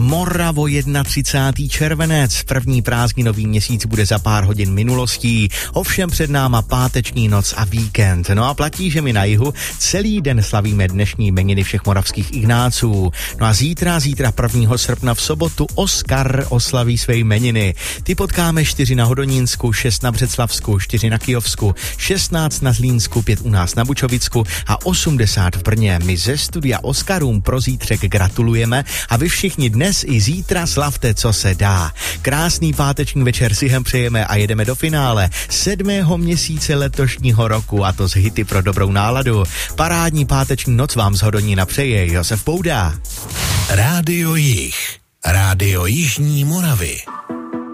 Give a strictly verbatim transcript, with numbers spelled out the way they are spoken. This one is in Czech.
Moravo třicátého prvního červenec, první prázdninový měsíc bude za pár hodin minulostí, ovšem před náma páteční noc a víkend. No a platí, že my na jihu celý den slavíme dnešní jmeniny všech moravských Ignáců. No a zítra, zítra prvního srpna v sobotu Oskar oslaví své jmeniny. Ty potkáme čtyři na Hodonínsku, šest na Břeclavsku, čtyři na Kyjovsku, šestnáct na Zlínsku, pět u nás na Bučovicku a osmdesát v Brně. My ze studia Oskarům pro zítřek gratulujeme a vy všichni dnes i zítra slavte, co se dá. Krásný páteční večer si hem přejeme a jedeme do finále sedmého měsíce letošního roku, a to z hity pro dobrou náladu. Parádní páteční noc vám z Hodonína přeje Josef Pouda. Rádio Jih, Rádio Jižní Moravy.